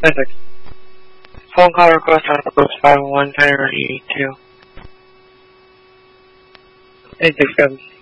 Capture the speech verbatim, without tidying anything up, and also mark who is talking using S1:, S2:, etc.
S1: Essex. Phone call request on Post five one eight two. eight six seven.